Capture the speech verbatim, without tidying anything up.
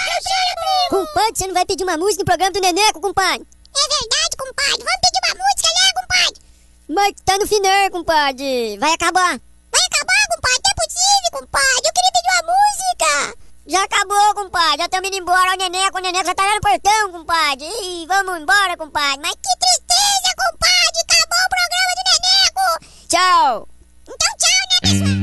Compadre, você não vai pedir uma música no programa do Neneco, compadre? É verdade, compadre. Vamos pedir uma música, né, compadre? Mas tá no final, compadre. Vai acabar. Vai acabar, compadre? Não é possível, compadre. Eu queria pedir uma música. Já acabou, compadre. Já estamos indo embora. O Neneco, o Neneco já tá lá no portão, compadre. Ih, vamos embora, compadre. Mas Que tristeza, compadre. Acabou o programa do Neneco. tchau. Então tchau, né, pessoal?